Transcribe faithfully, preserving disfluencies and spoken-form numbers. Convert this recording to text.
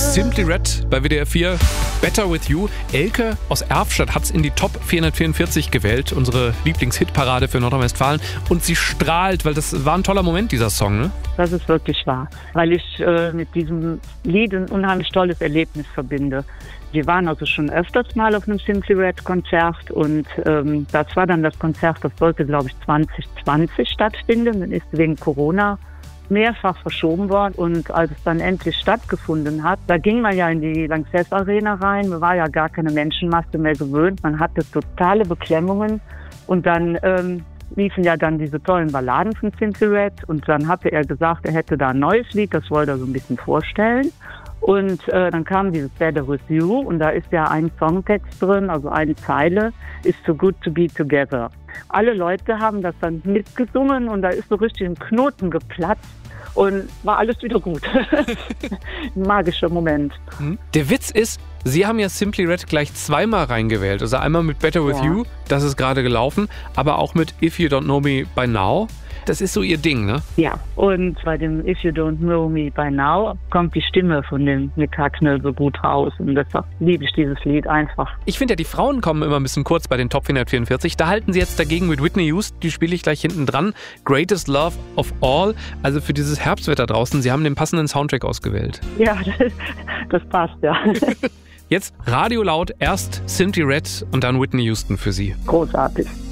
Simply Red bei W D R vier, Better With You. Elke aus Erfstadt hat es in die Top vierhundertvierundvierzig gewählt, unsere Lieblingshitparade für Nordrhein-Westfalen. Und sie strahlt, weil das war ein toller Moment, dieser Song, ne? Das ist wirklich wahr, weil ich äh, mit diesem Lied ein unheimlich tolles Erlebnis verbinde. Wir waren also schon öfters mal auf einem Simply Red Konzert und ähm, das war dann das Konzert, das sollte, glaube ich, zwanzig zwanzig stattfinden und ist wegen Corona mehrfach verschoben worden. Und als es dann endlich stattgefunden hat, da ging man ja in die Lanxess Arena rein, man war ja gar keine Menschenmasse mehr gewöhnt, man hatte totale Beklemmungen und dann ähm, liefen ja dann diese tollen Balladen von Simply Red und dann hatte er gesagt, er hätte da ein neues Lied, das wollte er so ein bisschen vorstellen. Und äh, dann kam dieses Better With You und da ist ja ein Songtext drin, also eine Zeile, It's so good to be together. Alle Leute haben das dann mitgesungen und da ist so richtig ein Knoten geplatzt und war alles wieder gut. Ein magischer Moment. Der Witz ist, Sie haben ja Simply Red gleich zweimal reingewählt. Also einmal mit Better With Ja. You, das ist gerade gelaufen, aber auch mit If You Don't Know Me By Now. Das ist so Ihr Ding, ne? Ja, und bei dem If You Don't Know Me By Now kommt die Stimme von dem Nick Hacknell so gut raus und deshalb liebe ich dieses Lied einfach. Ich finde ja, die Frauen kommen immer ein bisschen kurz bei den Top vierhundertvierundvierzig. Da halten Sie jetzt dagegen mit Whitney Houston, die spiele ich gleich hinten dran. Greatest Love of All, also für dieses Herbstwetter draußen. Sie haben den passenden Soundtrack ausgewählt. Ja, das, das passt, ja. Jetzt Radio laut, erst Simply Red und dann Whitney Houston für Sie. Großartig.